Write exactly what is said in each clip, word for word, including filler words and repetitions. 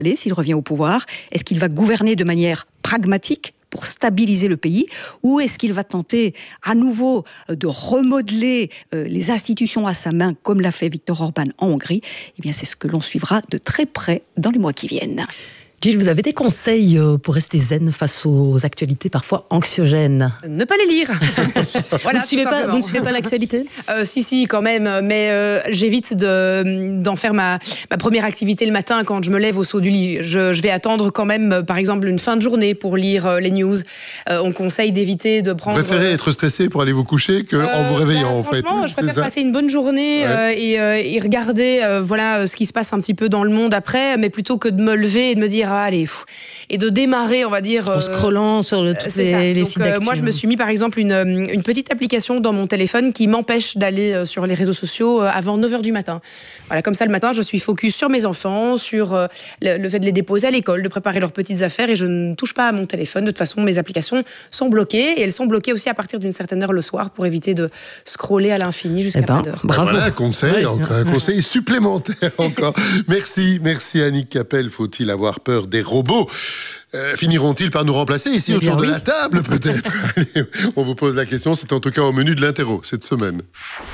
s'il revient au pouvoir? Est-ce qu'il va gouverner de manière pragmatique pour stabiliser le pays, ou est-ce qu'il va tenter à nouveau de remodeler les institutions à sa main, comme l'a fait Viktor Orban en Hongrie? Eh bien, c'est ce que l'on suivra de très près dans les mois qui viennent. Gilles, vous avez des conseils pour rester zen face aux actualités parfois anxiogènes? Ne pas les lire. Vous Voilà, ne suivez pas, vous ne suivez pas l'actualité? euh, Si, si, quand même. Mais euh, j'évite de, d'en faire ma, ma première activité le matin quand je me lève au saut du lit. Je, je vais attendre quand même, par exemple, une fin de journée pour lire euh, les news. Euh, on conseille d'éviter de prendre... Vous préférez être stressé pour aller vous coucher qu'en euh, vous réveillant, bah, en fait. Franchement, je préfère passer une bonne journée, ouais. euh, et, euh, et regarder euh, voilà, ce qui se passe un petit peu dans le monde après, mais plutôt que de me lever et de me dire ah, allez, pff, et de démarrer, on va dire... En euh, scrollant sur le, toutes les, les Donc, sites d'actu. Euh, moi, je me suis mis, par exemple, une, une petite application dans mon téléphone qui m'empêche d'aller sur les réseaux sociaux avant neuf heures du matin. Voilà, comme ça, le matin, je suis focus sur mes enfants, sur euh, le, le fait de les déposer à l'école, de préparer leurs petites affaires, et je ne touche pas à mon téléphone. De toute façon, mes applications sont bloquées, et elles sont bloquées aussi à partir d'une certaine heure le soir pour éviter de scroller à l'infini jusqu'à eh ben, pas d'heure. Voilà un conseil, encore, un conseil supplémentaire encore. Merci, merci Annick Capel. Faut-il avoir peur des robots? Euh, finiront-ils par nous remplacer ici, eh autour de oui. la table, peut-être? Allez, on vous pose la question, c'est en tout cas au menu de l'interro cette semaine.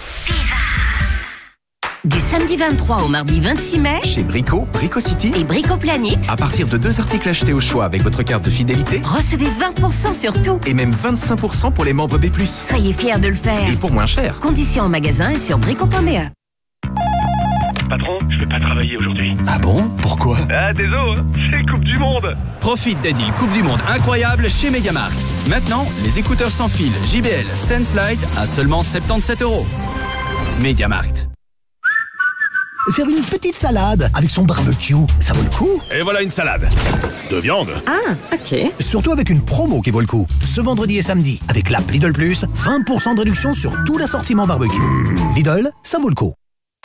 Du samedi vingt-trois au mardi vingt-six mai, chez Brico, Brico City et Brico Planet, à partir de deux articles achetés au choix avec votre carte de fidélité, recevez vingt pour cent sur tout. Et même vingt-cinq pour cent pour les membres B plus. Soyez fiers de le faire. Et pour moins cher. Conditions en magasin et sur brico point b e. Patron, je vais pas travailler aujourd'hui. Ah bon? Pourquoi? Ah, désolé, c'est Coupe du Monde. Profite des deals Coupe du Monde incroyables chez Mediamarkt. Maintenant, les écouteurs sans fil J B L Sense Lite à seulement soixante-dix-sept euros. Mediamarkt. Faire une petite salade avec son barbecue, ça vaut le coup. Et voilà une salade de viande. Ah, ok. Surtout avec une promo qui vaut le coup. Ce vendredi et samedi, avec l'app Lidl Plus, vingt pour cent de réduction sur tout l'assortiment barbecue. Lidl, ça vaut le coup.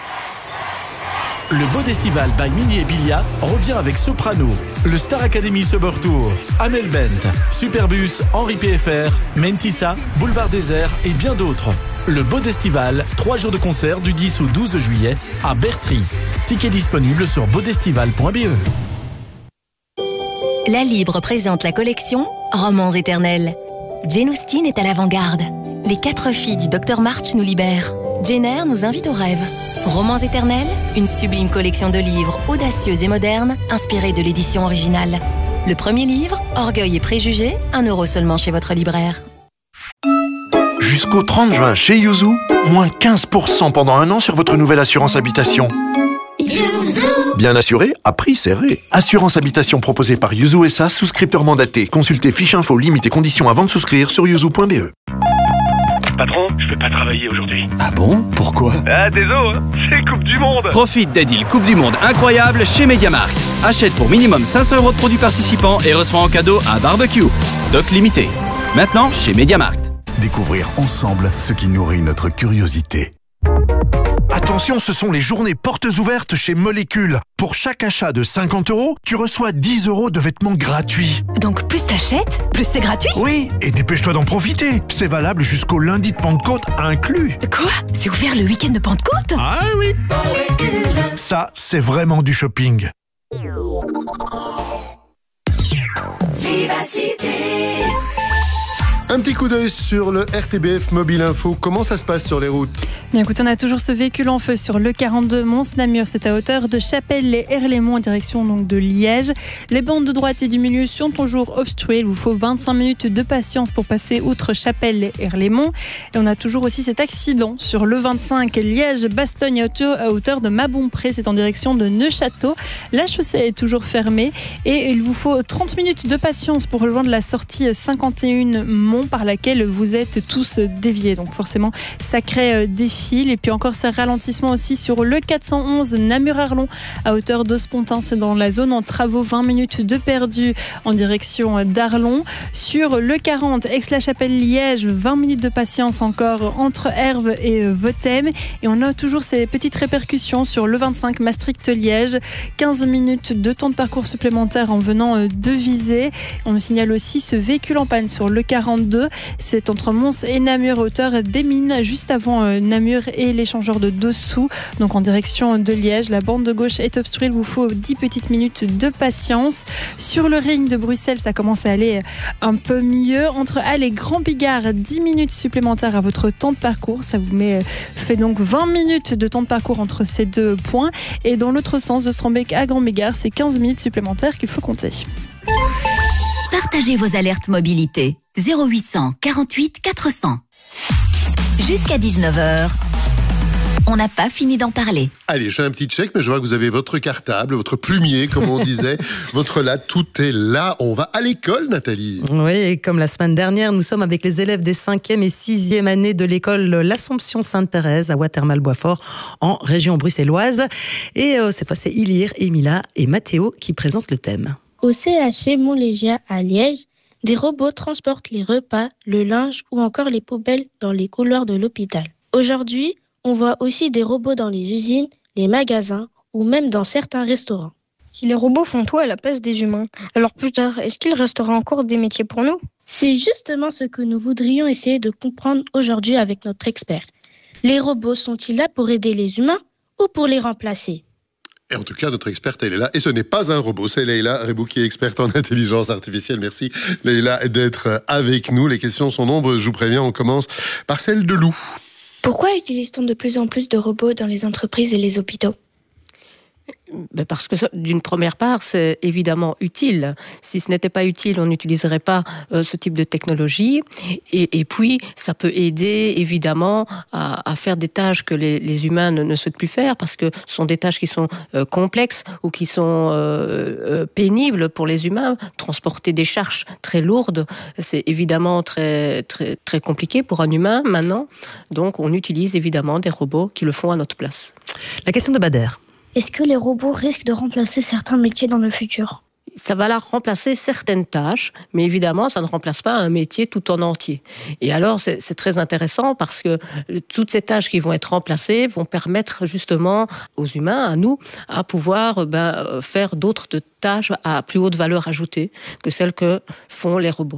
Le Bodestival by Mini et Bilia revient avec Soprano, le Star Academy Summer Tour, Amel Bent, Superbus, Henri P F R, Mentissa, Boulevard Désert et bien d'autres. Le Bodestival, trois jours de concert du dix au douze juillet à Bertry. Tickets disponibles sur bodestival point b e. La Libre présente la collection Romans éternels. Jane Austen est à l'avant-garde. Les quatre filles du docteur March nous libèrent. Jane Eyre nous invite au rêve. Romans éternels, une sublime collection de livres audacieux et modernes, inspirés de l'édition originale. Le premier livre, Orgueil et préjugés, un euro seulement chez votre libraire. Jusqu'au trente juin chez Yuzu, moins quinze pour cent pendant un an sur votre nouvelle assurance habitation. Yuzu. Bien assuré, à prix serré. Assurance habitation proposée par Yuzu S A, souscripteur mandaté. Consultez fiche info, limites et conditions avant de souscrire sur yuzu point b e. Patron, je vais pas travailler aujourd'hui. Ah bon? Pourquoi? Ah, désolé, c'est Coupe du Monde. Profite des deals Coupe du Monde incroyables chez Mediamarkt. Achète pour minimum cinq cents euros de produits participants et reçois en cadeau un barbecue. Stock limité. Maintenant, chez Mediamarkt. Découvrir ensemble ce qui nourrit notre curiosité. Attention, ce sont les journées portes ouvertes chez Molécule. Pour chaque achat de cinquante euros, tu reçois dix euros de vêtements gratuits. Donc plus t'achètes, plus c'est gratuit? Oui, et dépêche-toi d'en profiter. C'est valable jusqu'au lundi de Pentecôte inclus. Quoi? C'est ouvert le week-end de Pentecôte? Ah oui. Ça, c'est vraiment du shopping. Vivacité. Un petit coup d'œil sur le R T B F Mobile Info. Comment ça se passe sur les routes? Bien, écoute, on a toujours ce véhicule en feu sur le quarante-deux Mons-Namur. C'est à hauteur de Chapelle-les-Erlémont en direction donc de Liège. Les bandes de droite et du milieu sont toujours obstruées. Il vous faut vingt-cinq minutes de patience pour passer outre Chapelle-les-Erlémont. Et on a toujours aussi cet accident sur le vingt-cinq Liège-Bastogne à hauteur de Mabompré. C'est en direction de Neufchâteau. La chaussée est toujours fermée et il vous faut trente minutes de patience pour rejoindre la sortie cinquante et un Mont par laquelle vous êtes tous déviés. Donc forcément, ça crée des fils. Et puis encore, ce ralentissement aussi sur le quatre cent onze Namur-Arlon à hauteur d'Ospontin. C'est dans la zone en travaux. vingt minutes de perdu en direction d'Arlon. Sur le quarante Aix-la-Chapelle-Liège, vingt minutes de patience encore entre Herve et Vothème. Et on a toujours ces petites répercussions sur le vingt-cinq Maastricht-Liège. quinze minutes de temps de parcours supplémentaire en venant de Visé. On me signale aussi ce véhicule en panne sur le quarante quarante-deux. C'est entre Mons et Namur, hauteur des Mines, juste avant euh, Namur et l'échangeur de Dessous, donc en direction de Liège. La bande de gauche est obstruée, il vous faut dix petites minutes de patience. Sur le ring de Bruxelles, ça commence à aller un peu mieux. Entre Halle et Grand Bigard, dix minutes supplémentaires à votre temps de parcours. Ça vous met, fait donc vingt minutes de temps de parcours entre ces deux points. Et dans l'autre sens, de Strombeck à Grand Bigard, c'est quinze minutes supplémentaires qu'il faut compter. Partagez vos alertes mobilité. zéro huit cent quarante-huit quatre cents. Jusqu'à dix-neuf heures. On n'a pas fini d'en parler. Allez, je fais un petit check, mais je vois que vous avez votre cartable, votre plumier, comme on disait, votre là, tout est là. On va à l'école, Nathalie. Oui, et comme la semaine dernière, nous sommes avec les élèves des cinquième et sixième années de l'école L'Assomption Sainte-Thérèse à Watermal-Boisfort, en région bruxelloise. Et euh, cette fois, c'est Ilir, Emila et Mathéo qui présentent le thème. Au C H C Montlégia à Liège, des robots transportent les repas, le linge ou encore les poubelles dans les couloirs de l'hôpital. Aujourd'hui, on voit aussi des robots dans les usines, les magasins ou même dans certains restaurants. Si les robots font tout à la place des humains, alors plus tard, est-ce qu'il restera encore des métiers pour nous ? C'est justement ce que nous voudrions essayer de comprendre aujourd'hui avec notre expert. Les robots sont-ils là pour aider les humains ou pour les remplacer ? Et en tout cas, notre experte, elle est là. Et ce n'est pas un robot, c'est Leïla Rebou qui est experte en intelligence artificielle. Merci Leïla d'être avec nous. Les questions sont nombreuses, je vous préviens. On commence par celle de Lou. Pourquoi utilise-t-on de plus en plus de robots dans les entreprises et les hôpitaux ? Ben parce que d'une première part, c'est évidemment utile. Si ce n'était pas utile, on n'utiliserait pas euh, ce type de technologie. Et, et puis, ça peut aider évidemment à, à faire des tâches que les, les humains ne, ne souhaitent plus faire, parce que ce sont des tâches qui sont euh, complexes ou qui sont euh, euh, pénibles pour les humains. Transporter des charges très lourdes, c'est évidemment très, très, très compliqué pour un humain maintenant. Donc, on utilise évidemment des robots qui le font à notre place. La question de Bader. Est-ce que les robots risquent de remplacer certains métiers dans le futur ? Ça va là remplacer certaines tâches, mais évidemment, ça ne remplace pas un métier tout en entier. Et alors, c'est, c'est très intéressant parce que toutes ces tâches qui vont être remplacées vont permettre justement aux humains, à nous, à pouvoir ben, faire d'autres tâches à plus haute valeur ajoutée que celles que font les robots.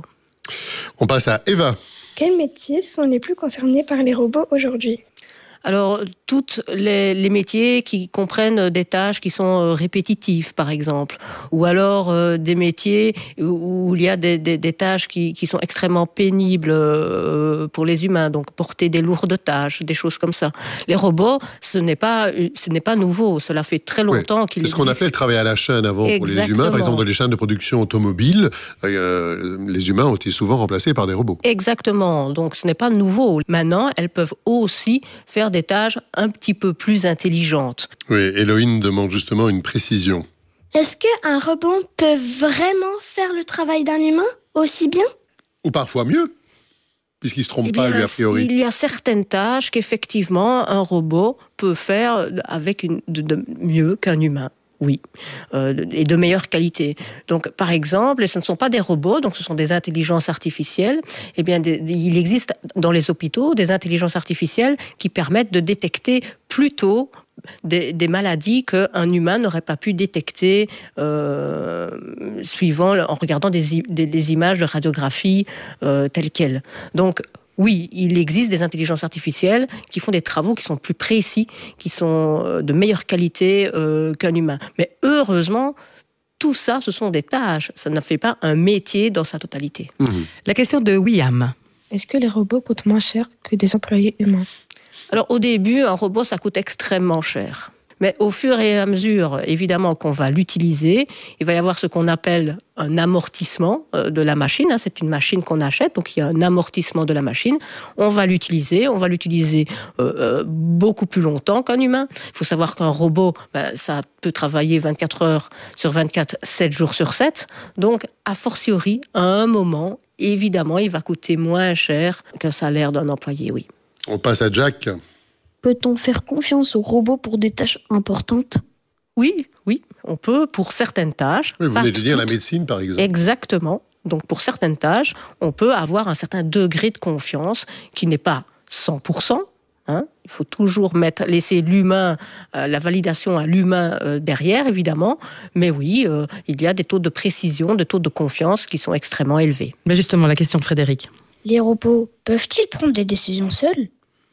On passe à Eva. Quels métiers sont les plus concernés par les robots aujourd'hui ? Alors, tous les, les métiers qui comprennent des tâches qui sont répétitives, par exemple, ou alors euh, des métiers où, où il y a des, des, des tâches qui, qui sont extrêmement pénibles euh, pour les humains, donc porter des lourdes tâches, des choses comme ça. Les robots, ce n'est pas, ce n'est pas nouveau, cela fait très longtemps oui. qu'ils existent. C'est ce qu'on appelait le travail à la chaîne avant Exactement. Pour les humains, par exemple dans les chaînes de production automobile, euh, les humains ont été souvent remplacés par des robots. Exactement, donc ce n'est pas nouveau. Maintenant, elles peuvent aussi faire des tâches un petit peu plus intelligentes. Oui, Héloïne demande justement une précision. Est-ce qu'un robot peut vraiment faire le travail d'un humain aussi bien ? Ou parfois mieux, puisqu'il ne se trompe eh pas, bien, lui, a priori. Il y a certaines tâches qu'effectivement, un robot peut faire avec une, de, de mieux qu'un humain. Oui, euh, et de meilleure qualité. Donc, par exemple, et ce ne sont pas des robots, donc ce sont des intelligences artificielles. Eh bien, des, des, il existe dans les hôpitaux des intelligences artificielles qui permettent de détecter plus tôt des, des maladies qu'un humain n'aurait pas pu détecter euh, suivant, en regardant des, des, des images de radiographie euh, telles quelles. Donc, oui, il existe des intelligences artificielles qui font des travaux qui sont plus précis, qui sont de meilleure qualité euh, qu'un humain. Mais heureusement, tout ça, ce sont des tâches. Ça ne fait pas un métier dans sa totalité. Mmh. La question de William. Est-ce que les robots coûtent moins cher que des employés humains ? Alors, au début, un robot, ça coûte extrêmement cher. Mais au fur et à mesure, évidemment, qu'on va l'utiliser, il va y avoir ce qu'on appelle un amortissement de la machine. C'est une machine qu'on achète, donc il y a un amortissement de la machine. On va l'utiliser, on va l'utiliser euh, beaucoup plus longtemps qu'un humain. Il faut savoir qu'un robot, ben, ça peut travailler vingt-quatre heures sur vingt-quatre, sept jours sur sept. Donc, a fortiori, à un moment, évidemment, il va coûter moins cher qu'un salaire d'un employé, oui. On passe à Jack. Peut-on faire confiance aux robots pour des tâches importantes ? Oui, oui, on peut pour certaines tâches. Oui, vous venez de dire la médecine, par exemple. Exactement. Donc, pour certaines tâches, on peut avoir un certain degré de confiance qui n'est pas cent pour cent. Hein. Il faut toujours mettre, laisser l'humain, euh, la validation à l'humain euh, derrière, évidemment. Mais oui, euh, il y a des taux de précision, des taux de confiance qui sont extrêmement élevés. Mais justement, la question de Frédéric. les robots peuvent-ils prendre des décisions seuls ?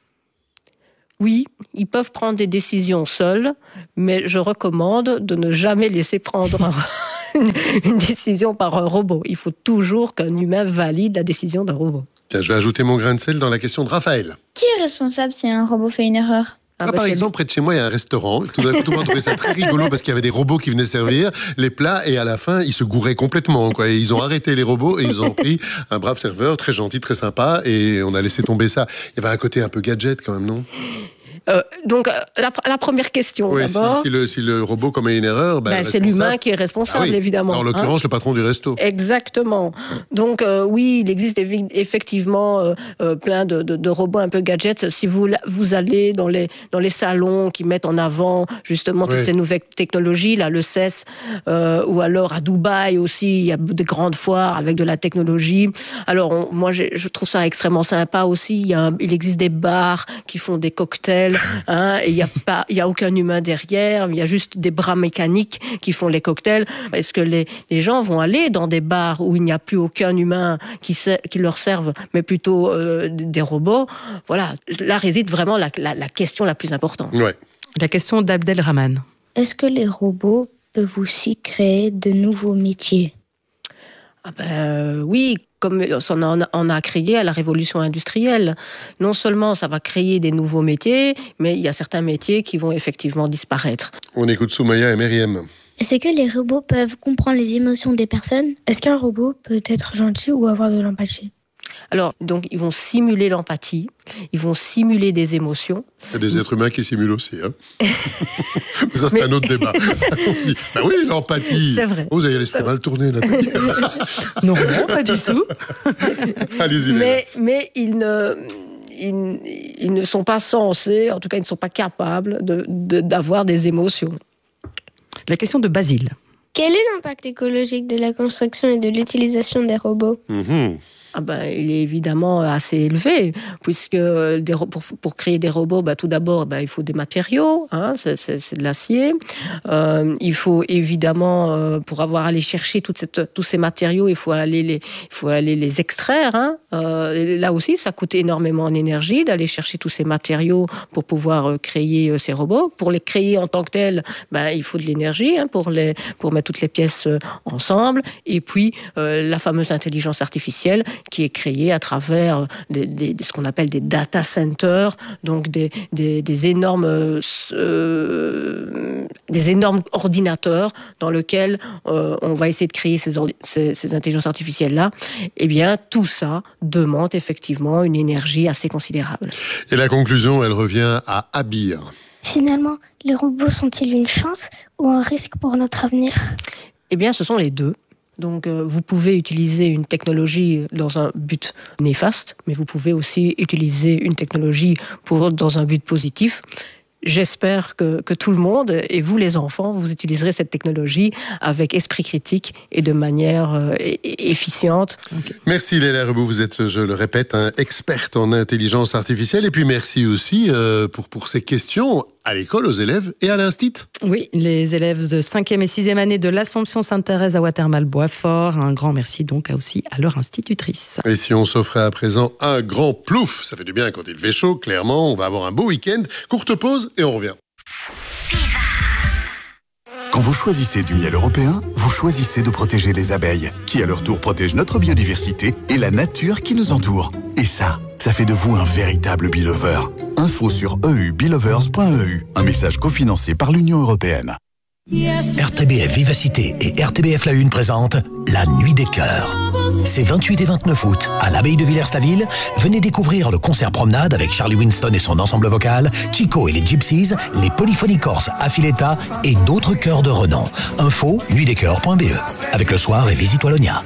Oui, ils peuvent prendre des décisions seuls, mais je recommande de ne jamais laisser prendre un, une décision par un robot. Il faut toujours qu'un humain valide la décision d'un robot. Tiens, je vais ajouter mon grain de sel dans la question de Raphaël. Qui est responsable si un robot fait une erreur ? Ah, ah, par exemple, près de chez moi, il y a un restaurant. Tout d'un coup, tout le monde trouvait ça très rigolo parce qu'il y avait des robots qui venaient servir les plats et à la fin, ils se gouraient complètement, quoi. Et ils ont arrêté les robots et ils ont pris un brave serveur, très gentil, très sympa, et on a laissé tomber ça. Il y avait un côté un peu gadget quand même, non ? Euh, donc, la, la première question, oui, d'abord... Si, si, le, si le robot commet une erreur... Ben, ben, c'est l'humain qui est responsable, ah oui. évidemment. En l'occurrence, hein, le patron du resto. Exactement. Donc, euh, oui, il existe effectivement euh, euh, plein de, de, de robots un peu gadgets. Si vous, vous allez dans les, dans les salons qui mettent en avant, justement, toutes oui. ces nouvelles technologies, là, le C E S, euh, ou alors à Dubaï aussi, il y a des grandes foires avec de la technologie. Alors, on, moi, je trouve ça extrêmement sympa aussi. Il, y a un, il existe des bars qui font des cocktails. Hein, et il n'y a pas, il y a aucun humain derrière, il y a juste des bras mécaniques qui font les cocktails. Est-ce que les, les gens vont aller dans des bars où il n'y a plus aucun humain qui, qui leur serve, mais plutôt euh, des robots? Voilà, là réside vraiment la, la, la question la plus importante. Ouais. La question d'Abdelrahman. Est-ce que les robots peuvent aussi créer de nouveaux métiers? Ah ben, oui, comme on a, on a créé à la révolution industrielle. Non seulement ça va créer des nouveaux métiers, mais il y a certains métiers qui vont effectivement disparaître. On écoute Soumaya et Myriam. Est-ce que les robots peuvent comprendre les émotions des personnes? Est-ce qu'un robot peut être gentil ou avoir de l'empathie? Alors, donc, ils vont simuler l'empathie, ils vont simuler des émotions. Il y a des êtres humains qui simulent aussi. Hein. Mais ça, c'est Mais... un autre débat. On dit, ben oui, l'empathie. C'est vrai. Oh, vous avez l'esprit mal tourné, Nathalie. Non, non, pas du tout. Allez-y, Mais, mais ils ne... Ils, ils ne sont pas censés, en tout cas, ils ne sont pas capables de, de, d'avoir des émotions. La question de Basile. Quel est l'impact écologique de la construction et de l'utilisation des robots? mmh. Ah ben, il est évidemment assez élevé, puisque des, pour, pour créer des robots, ben, tout d'abord, ben, il faut des matériaux, hein, c'est, c'est, c'est de l'acier. Euh, il faut évidemment, euh, pour avoir aller chercher toute cette, tous ces matériaux, il faut aller les, il faut aller les extraire. Hein. Euh, là aussi, ça coûte énormément en énergie d'aller chercher tous ces matériaux pour pouvoir créer euh, ces robots. Pour les créer en tant que tels, ben, il faut de l'énergie hein, pour, les, pour mettre toutes les pièces euh, ensemble. Et puis, euh, la fameuse intelligence artificielle qui est créée à travers des, des, ce qu'on appelle des data centers, donc des, des, des, énormes, euh, des énormes ordinateurs dans lesquels euh, on va essayer de créer ces, ordi- ces, ces intelligences artificielles-là. Eh bien, tout ça demande effectivement une énergie assez considérable. Et la conclusion, elle revient à Abir. Finalement, les robots sont-ils une chance ou un risque pour notre avenir? Eh bien, ce sont les deux. Donc, euh, vous pouvez utiliser une technologie dans un but néfaste, mais vous pouvez aussi utiliser une technologie pour, dans un but positif. J'espère que, que tout le monde, et vous les enfants, vous utiliserez cette technologie avec esprit critique et de manière euh, efficiente. Okay. Merci Léla Rebou, vous êtes, je le répète, un experte en intelligence artificielle. Et puis merci aussi euh, pour, pour ces questions à l'école, aux élèves et à l'Institut. Oui, les élèves de cinquième et sixième année de l'Assomption Sainte-Thérèse à Watermal-Boisfort. Un grand merci donc aussi à leur institutrice. Et si on s'offrait à présent un grand plouf, ça fait du bien quand il fait chaud, clairement. On va avoir un beau week-end. Courte pause et on revient. Quand vous choisissez du miel européen, vous choisissez de protéger les abeilles, qui à leur tour protègent notre biodiversité et la nature qui nous entoure. Et ça, ça fait de vous un véritable Beelover. Info sur e u beelovers point e u. Un message cofinancé par l'Union européenne. R T B F Vivacité et R T B F La Une présentent La Nuit des Cœurs. C'est vingt-huit et vingt-neuf août, à l'abbaye de Villers-la-Ville. Venez découvrir le concert promenade avec Charlie Winston et son ensemble vocal, Chico et les Gypsies, les Polyphonies Corses Affiletta et d'autres chœurs de renom. Info nuit des cœurs point b e. Avec le soir et Visite Wallonia.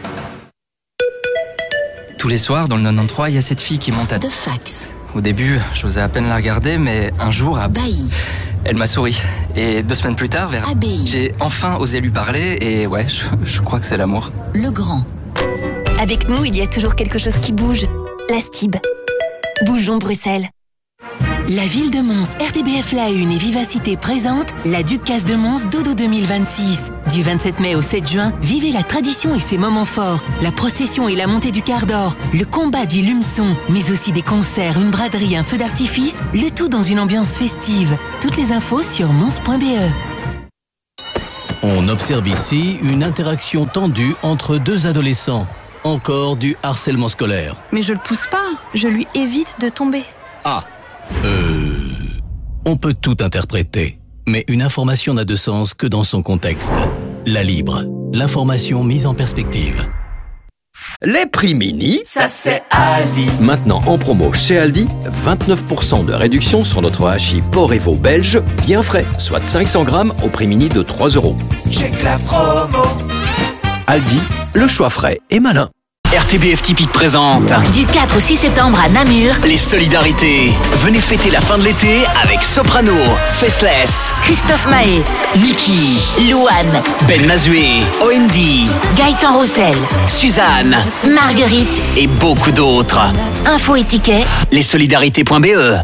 Tous les soirs, dans le quatre-vingt-treize, il y a cette fille qui monte à... De fax. Au début, j'osais à peine la regarder, mais un jour, à Bailly, elle m'a souri. Et deux semaines plus tard, vers Abbaye, j'ai enfin osé lui parler, et ouais, je, je crois que c'est l'amour. Le Grand. Avec nous, il y a toujours quelque chose qui bouge. La Stib. Bougeons Bruxelles. La ville de Mons, R T B F La Une et Vivacité présentent la Ducasse de Mons Dodo deux mille vingt-six. Du vingt-sept mai au sept juin, vivez la tradition et ses moments forts. La procession et la montée du quart d'or, le combat du lumeçon, mais aussi des concerts, une braderie, un feu d'artifice, le tout dans une ambiance festive. Toutes les infos sur mons point b e. On observe ici une interaction tendue entre deux adolescents. Encore du harcèlement scolaire. Mais je le pousse pas, je lui évite de tomber. Ah Euh... On peut tout interpréter, mais une information n'a de sens que dans son contexte. La Libre, l'information mise en perspective. Les prix mini, ça c'est Aldi. Maintenant en promo chez Aldi, vingt-neuf pour cent de réduction sur notre hachis porc et veau belge, bien frais, soit cinq cents grammes au prix mini de trois euros. Check la promo. Aldi, le choix frais et malin. R T B F Typique présente Du quatre au six septembre à Namur, les solidarités. Venez fêter la fin de l'été avec Soprano, Faceless, Christophe Mahé, Niki, Louane, Ben Mazué, O M D, Gaëtan Roussel, Suzanne, Marguerite et beaucoup d'autres. Info et tickets, lessolidarités point b e.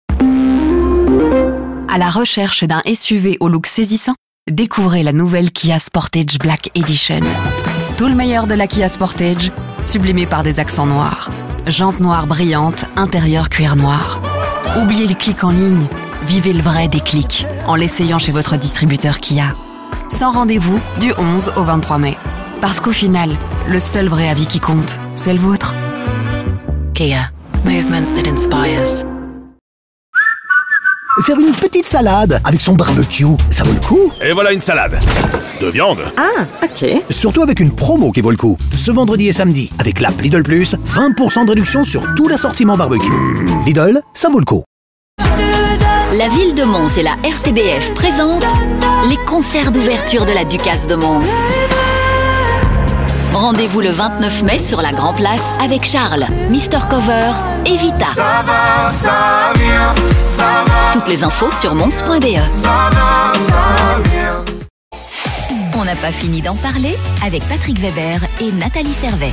À la recherche d'un S U V au look saisissant, découvrez la nouvelle Kia Sportage Black Edition. Tout le meilleur de la Kia Sportage, sublimé par des accents noirs. Jantes noires brillantes, intérieur cuir noir. Oubliez les clics en ligne, vivez le vrai déclic en l'essayant chez votre distributeur Kia. Sans rendez-vous du onze au vingt-trois mai. Parce qu'au final, le seul vrai avis qui compte, c'est le vôtre. Kia, movement that inspires. Faire une petite salade avec son barbecue, ça vaut le coup. Et voilà une salade de viande. Ah, ok. Surtout avec une promo qui vaut le coup. Ce vendredi et samedi, avec l'app Lidl Plus, vingt pour cent de réduction sur tout l'assortiment barbecue. Lidl, ça vaut le coup. La ville de Mons et la R T B F présentent les concerts d'ouverture de la Ducasse de Mons. Rendez-vous le vingt-neuf mai sur la Grand Place avec Charles, Mister Cover et Vita. Ça va, ça vient, ça va. Toutes les infos sur mons point b e. Ça va, ça vient. On n'a pas fini d'en parler avec Patrick Weber et Nathalie Servet.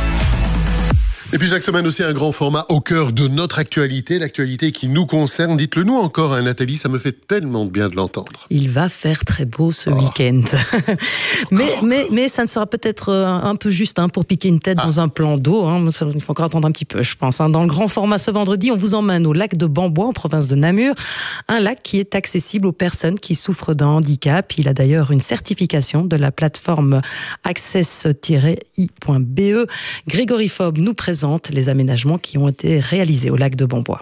Et puis chaque semaine aussi un grand format au cœur de notre actualité, l'actualité qui nous concerne. Dites-le nous encore, hein, Nathalie, ça me fait tellement de bien de l'entendre. Il va faire très beau ce oh. week-end. mais, mais, mais ça ne sera peut-être un peu juste hein, pour piquer une tête ah. dans un plan d'eau. Hein. Il faut encore attendre un petit peu, je pense. Hein. Dans le grand format ce vendredi, on vous emmène au lac de Bambois, en province de Namur. Un lac qui est accessible aux personnes qui souffrent d'un handicap. Il a d'ailleurs une certification de la plateforme access tiret i point b e. Grégory Fob nous présente les aménagements qui ont été réalisés au lac de Bambois.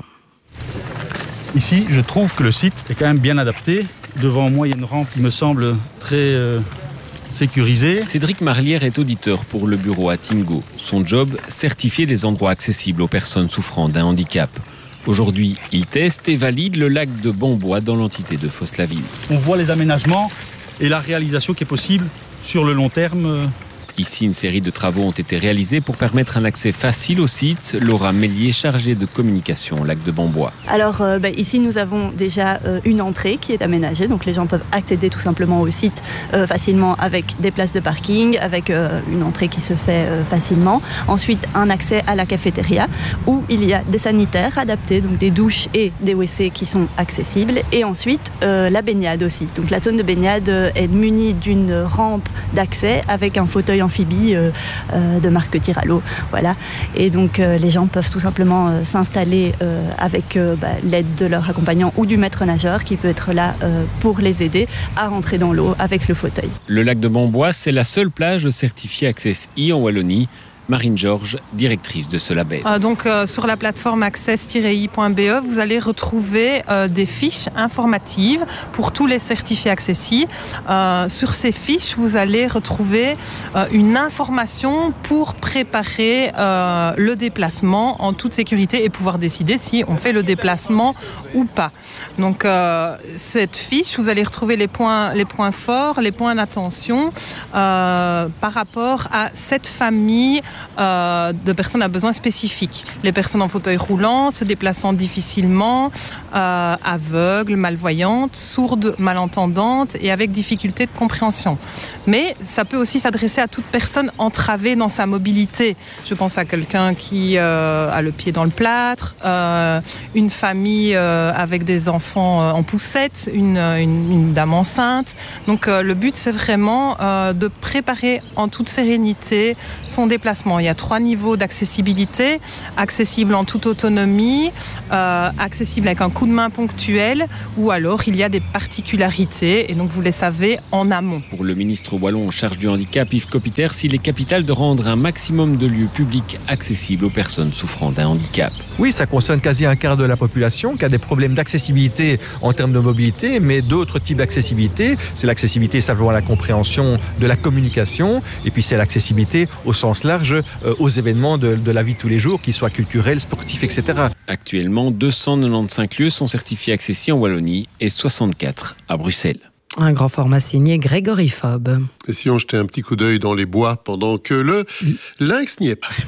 Ici, je trouve que le site est quand même bien adapté. Devant moi, il y a une rampe qui me semble très euh, sécurisée. Cédric Marlière est auditeur pour le bureau à Tingo. Son job, certifier les endroits accessibles aux personnes souffrant d'un handicap. Aujourd'hui, il teste et valide le lac de Bambois dans l'entité de Fosse-la-Ville. On voit les aménagements et la réalisation qui est possible sur le long terme. Ici, une série de travaux ont été réalisés pour permettre un accès facile au site. Laura Mélier, chargée de communication au lac de Bambois. Alors euh, bah, ici, nous avons déjà euh, une entrée qui est aménagée. Donc les gens peuvent accéder tout simplement au site euh, facilement avec des places de parking, avec euh, une entrée qui se fait euh, facilement. Ensuite, un accès à la cafétéria où il y a des sanitaires adaptés, donc des douches et des W C qui sont accessibles. Et ensuite, euh, la baignade aussi. Donc la zone de baignade euh, est munie d'une rampe d'accès avec un fauteuil amphibie euh, euh, de marque Tiralo, voilà. Et donc euh, les gens peuvent tout simplement euh, s'installer euh, avec euh, bah, l'aide de leur accompagnant ou du maître nageur qui peut être là euh, pour les aider à rentrer dans l'eau avec le fauteuil. Le lac de Bambois, c'est la seule plage certifiée Access I en Wallonie. Marine Georges, directrice de ce label. Euh, donc euh, sur la plateforme access tiret i point b e, vous allez retrouver euh, des fiches informatives pour tous les certifiés Access I. Euh, sur ces fiches, vous allez retrouver euh, une information pour préparer euh, le déplacement en toute sécurité et pouvoir décider si on fait le déplacement ou pas. Donc euh, cette fiche, vous allez retrouver les points, les points forts, les points d'attention euh, par rapport à cette famille euh, de personnes à besoins spécifiques. Les personnes en fauteuil roulant, se déplaçant difficilement, euh, aveugles, malvoyantes, sourdes, malentendantes et avec difficulté de compréhension. Mais ça peut aussi s'adresser à toute personne entravée dans sa mobilité. Je pense à quelqu'un qui euh, a le pied dans le plâtre, euh, une famille euh, avec des enfants euh, en poussette, une, une, une dame enceinte. Donc euh, le but, c'est vraiment euh, de préparer en toute sérénité son déplacement. Il y a trois niveaux d'accessibilité. Accessible en toute autonomie, euh, accessible avec un coup de main ponctuel, ou alors il y a des particularités, et donc vous les savez en amont. Pour le ministre wallon en charge du handicap, Yves Copiter, il est capital de rendre un maximum de lieux publics accessibles aux personnes souffrant d'un handicap. Oui, ça concerne quasi un quart de la population qui a des problèmes d'accessibilité en termes de mobilité, mais d'autres types d'accessibilité. C'est l'accessibilité simplement à la compréhension de la communication, et puis c'est l'accessibilité au sens large euh, aux événements de, de la vie de tous les jours, qu'ils soient culturels, sportifs, et cetera. Actuellement, deux cent quatre-vingt-quinze lieux sont certifiés accessibles en Wallonie et soixante-quatre à Bruxelles. Un grand format signé Grégory Fob. Et si on jetait un petit coup d'œil dans les bois pendant que le lynx n'y est pas?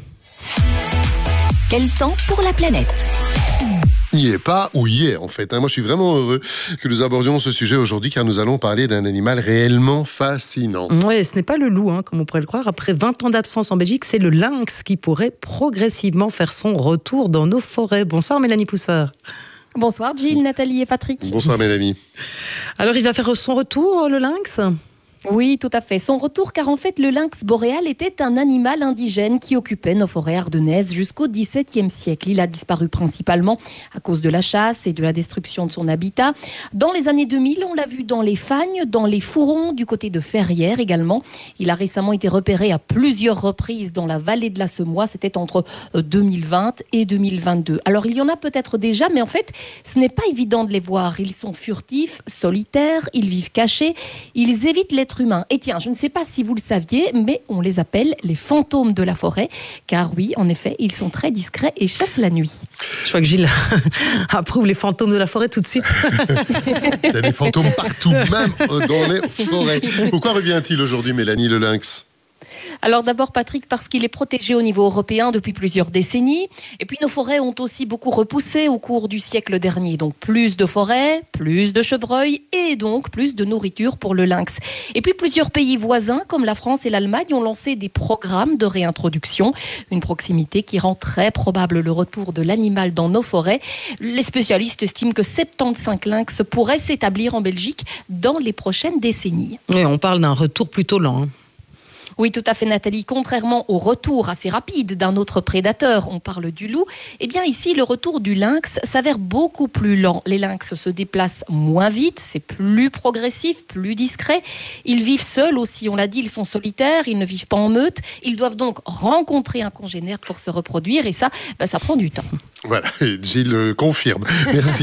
Quel temps pour la planète? N'y est pas ou y est en fait. Moi je suis vraiment heureux que nous abordions ce sujet aujourd'hui car nous allons parler d'un animal réellement fascinant. Oui, ce n'est pas le loup, hein, comme on pourrait le croire. Après vingt ans d'absence en Belgique, c'est le lynx qui pourrait progressivement faire son retour dans nos forêts. Bonsoir Mélanie Pousseur. Bonsoir Gilles, Nathalie et Patrick. Bonsoir Mélanie. Alors il va faire son retour le lynx ? Oui, tout à fait. Son retour, car en fait, le lynx boréal était un animal indigène qui occupait nos forêts ardennaises jusqu'au dix-septième siècle. Il a disparu principalement à cause de la chasse et de la destruction de son habitat. Dans les années deux mille, on l'a vu dans les fagnes, dans les fourrons, du côté de Ferrières également. Il a récemment été repéré à plusieurs reprises dans la vallée de la Semois. C'était entre deux mille vingt et deux mille vingt-deux. Alors, il y en a peut-être déjà, mais en fait, ce n'est pas évident de les voir. Ils sont furtifs, solitaires, ils vivent cachés, ils évitent les humain. Et tiens, je ne sais pas si vous le saviez, mais on les appelle les fantômes de la forêt, car oui, en effet, ils sont très discrets et chassent la nuit. Je crois que Gilles approuve les fantômes de la forêt tout de suite. Il y a des fantômes partout, même dans les forêts. Pourquoi revient-il aujourd'hui, Mélanie, le lynx ? Alors d'abord Patrick, parce qu'il est protégé au niveau européen depuis plusieurs décennies. Et puis nos forêts ont aussi beaucoup repoussé au cours du siècle dernier. Donc plus de forêts, plus de chevreuils et donc plus de nourriture pour le lynx. Et puis plusieurs pays voisins comme la France et l'Allemagne ont lancé des programmes de réintroduction. Une proximité qui rend très probable le retour de l'animal dans nos forêts. Les spécialistes estiment que soixante-quinze lynx pourraient s'établir en Belgique dans les prochaines décennies. Oui, on parle d'un retour plutôt lent. Hein. Oui, tout à fait Nathalie. Contrairement au retour assez rapide d'un autre prédateur, on parle du loup, eh bien ici le retour du lynx s'avère beaucoup plus lent. Les lynx se déplacent moins vite, c'est plus progressif, plus discret. Ils vivent seuls aussi, on l'a dit, ils sont solitaires, ils ne vivent pas en meute. Ils doivent donc rencontrer un congénère pour se reproduire et ça, ben, ça prend du temps. Voilà, et Gilles euh, confirme. Merci.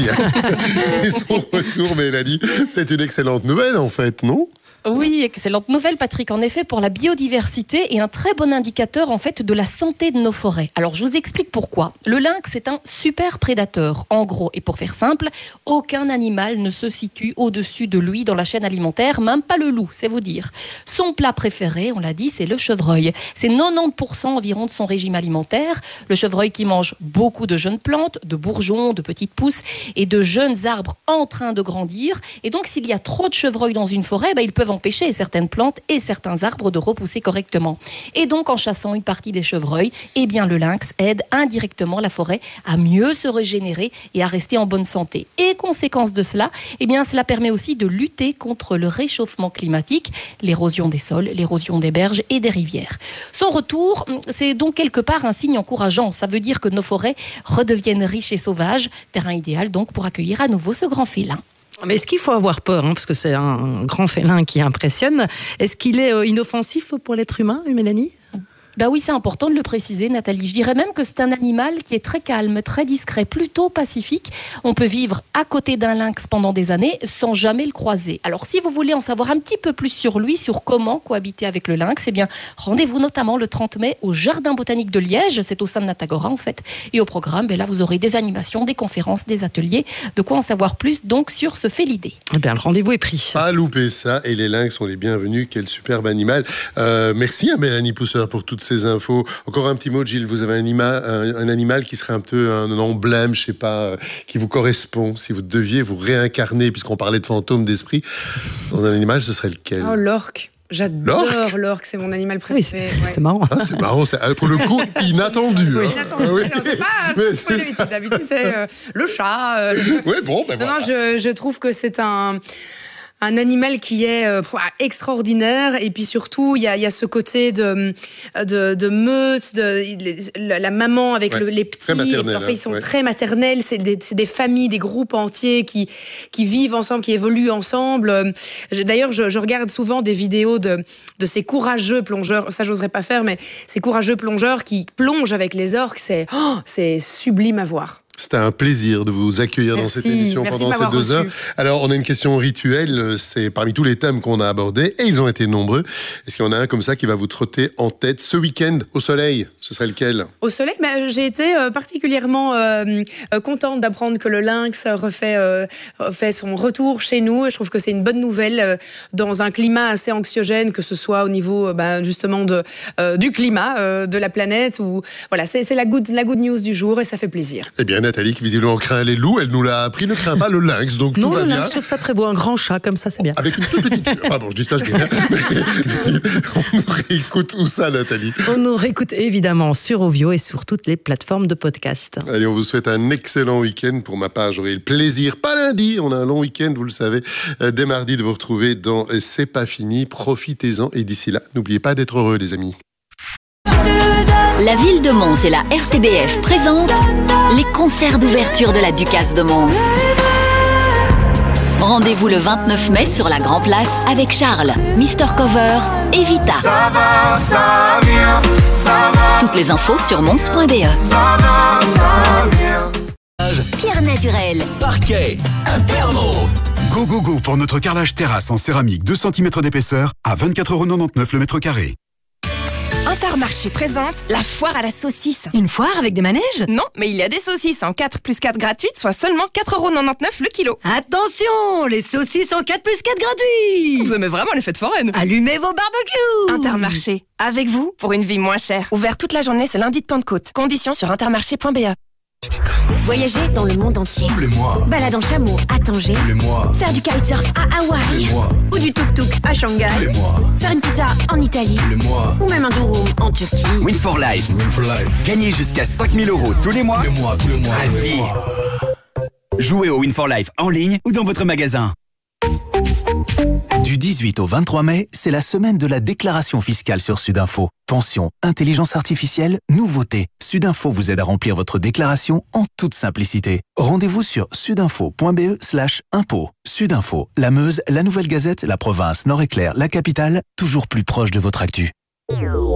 Et son retour, Mélanie, c'est une excellente nouvelle en fait, non ? Oui, excellente nouvelle Patrick, en effet pour la biodiversité et un très bon indicateur en fait de la santé de nos forêts. Alors je vous explique pourquoi. Le lynx est un super prédateur. En gros, et pour faire simple, aucun animal ne se situe au-dessus de lui dans la chaîne alimentaire, même pas le loup, c'est vous dire. Son plat préféré, on l'a dit, c'est le chevreuil. C'est quatre-vingt-dix pour cent environ de son régime alimentaire. Le chevreuil qui mange beaucoup de jeunes plantes, de bourgeons, de petites pousses et de jeunes arbres en train de grandir. Et donc s'il y a trop de chevreuils dans une forêt, bah, ils peuvent empêcher certaines plantes et certains arbres de repousser correctement. Et donc, en chassant une partie des chevreuils, eh bien, le lynx aide indirectement la forêt à mieux se régénérer et à rester en bonne santé. Et conséquence de cela, eh bien, cela permet aussi de lutter contre le réchauffement climatique, l'érosion des sols, l'érosion des berges et des rivières. Son retour, c'est donc quelque part un signe encourageant. Ça veut dire que nos forêts redeviennent riches et sauvages, terrain idéal donc pour accueillir à nouveau ce grand félin. Mais est-ce qu'il faut avoir peur, hein, parce que c'est un grand félin qui impressionne. Est-ce qu'il est euh, inoffensif pour l'être humain, Mélanie ? Ben oui, c'est important de le préciser, Nathalie. Je dirais même que c'est un animal qui est très calme, très discret, plutôt pacifique. On peut vivre à côté d'un lynx pendant des années sans jamais le croiser. Alors, si vous voulez en savoir un petit peu plus sur lui, sur comment cohabiter avec le lynx, eh bien, rendez-vous notamment le trente mai au Jardin botanique de Liège. C'est au sein de Natagora, en fait. Et au programme, ben là, vous aurez des animations, des conférences, des ateliers. De quoi en savoir plus, donc, sur ce félidé. Eh bien, le rendez-vous est pris. Pas louper ça. Et les lynx sont les bienvenus. Quel superbe animal. Euh, merci à Mélanie Pousseur pour toutes ces ces infos. Encore un petit mot, Gilles, vous avez un, ima- un, un animal qui serait un peu un emblème, je sais pas, euh, qui vous correspond. Si vous deviez vous réincarner, puisqu'on parlait de fantômes, d'esprit, dans un animal, ce serait lequel? Oh, l'orque. J'adore l'orque, l'orque, c'est mon animal préféré. Oui, c'est, ouais. c'est marrant. Ah, c'est marrant, c'est, pour le coup, inattendu. Oui, hein. inattendu. Ah, oui. Non, c'est pas, c'est pas d'habitude. D'habitude, c'est euh, le chat. Euh, le... Oui, bon, ben non, voilà. non, je, je trouve que c'est un... un animal qui est euh, extraordinaire, et puis surtout il y a, y a ce côté de, de, de meute, de, la, la maman avec ouais, le, les petits, parfois hein, ils sont ouais. très maternels, c'est des, c'est des familles, des groupes entiers qui, qui vivent ensemble, qui évoluent ensemble. D'ailleurs je, je regarde souvent des vidéos de, de ces courageux plongeurs, ça j'oserais pas faire, mais ces courageux plongeurs qui plongent avec les orques, c'est, oh, c'est sublime à voir. C'était un plaisir de vous accueillir merci, dans cette émission pendant ces deux reçu. heures. Alors, on a une question rituelle, c'est parmi tous les thèmes qu'on a abordés, et ils ont été nombreux. Est-ce qu'il y en a un comme ça qui va vous trotter en tête ce week-end au soleil? Ce serait lequel? Au soleil, bah, j'ai été euh, particulièrement euh, euh, contente d'apprendre que le lynx refait, euh, refait son retour chez nous. Je trouve que c'est une bonne nouvelle euh, dans un climat assez anxiogène, que ce soit au niveau euh, bah, justement de, euh, du climat, euh, de la planète. Ou, voilà, c'est, c'est la, good, la good news du jour et ça fait plaisir. Eh bien, Nathalie, qui visiblement craint les loups, elle nous l'a appris, ne craint pas le lynx, donc non, tout va le bien. lynx, je trouve ça très beau, un grand chat comme ça, c'est bien. Avec une toute petite queue. Ah bon, je dis ça, je dis rien. On nous réécoute où ça, Nathalie? On nous réécoute évidemment sur Ovio et sur toutes les plateformes de podcast. Allez, on vous souhaite un excellent week-end. Pour ma part, j'aurai le plaisir, pas lundi, on a un long week-end, vous le savez, dès mardi, de vous retrouver dans C'est pas fini. Profitez-en et d'ici là, n'oubliez pas d'être heureux, les amis. La ville de Mons et la R T B F présentent les concerts d'ouverture de la Ducasse de Mons. Rendez-vous le vingt-neuf mai sur la Grand Place avec Charles, Mister Cover et Vita. Ça va, ça vient, ça va. Toutes les infos sur mons point b e. Ça va, ça vient. Pierre naturelle. Parquet. Imperno. Go, go, go pour notre carrelage terrasse en céramique deux centimètres d'épaisseur à vingt-quatre euros quatre-vingt-dix-neuf le mètre carré. Intermarché présente la foire à la saucisse. Une foire avec des manèges? Non, mais il y a des saucisses en quatre plus quatre gratuites, soit seulement quatre euros quatre-vingt-dix-neuf le kilo. Attention, les saucisses en quatre plus quatre gratuits. Vous aimez vraiment les fêtes foraines? Allumez vos barbecues. Intermarché, avec vous pour une vie moins chère. Ouvert toute la journée ce lundi de Pentecôte. Conditions sur intermarché point b e. Voyager dans le monde entier. Tous les mois. Balade en chameau à Tanger. Tous les mois. Faire du kitesurf à Hawaï. Tous les mois. Ou du tuk-tuk à Shanghai. Tous les mois. Faire une pizza en Italie. Tous les mois. Ou même un durum en Turquie. Win for Life. Win for life. Gagnez jusqu'à cinq mille euros tous les mois. Tous les mois, tous les mois. À vie. Jouez au Win for Life en ligne ou dans votre magasin. Du dix-huit au vingt-trois mai, c'est la semaine de la déclaration fiscale sur Sudinfo. Pension, intelligence artificielle, nouveauté. Sudinfo vous aide à remplir votre déclaration en toute simplicité. Rendez-vous sur sudinfo point b e slash impôt. Sudinfo, la Meuse, la Nouvelle Gazette, la province, Nord-Éclair, la capitale, toujours plus proche de votre actu.